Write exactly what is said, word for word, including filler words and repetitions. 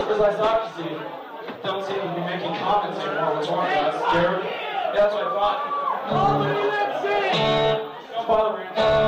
Because I thought, you see, don't seem to be making comments anymore. What's wrong with us, Jared? Yeah, that's what I thought. Don't bother me.